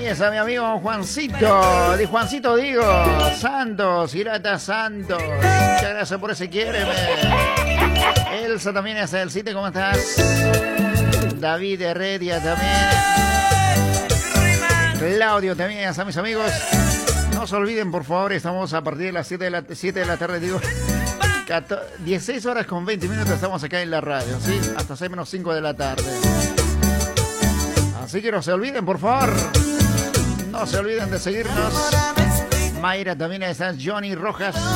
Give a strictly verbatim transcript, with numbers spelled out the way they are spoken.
Ahí está mi amigo Juancito, de Juancito digo, Santos, Hirata Santos. Muchas gracias por ese quiéreme. Elsa también está del sitio, ¿cómo estás? David Heredia también. Claudio también, ya están mis amigos. No se olviden, por favor, estamos a partir de las siete de la, siete de la tarde, digo, dieciséis horas con veinte minutos estamos acá en la radio, ¿sí? Hasta seis menos cinco de la tarde. Así que no se olviden, por favor. No se olviden de seguirnos. Mayra también está, Johnny Rojas.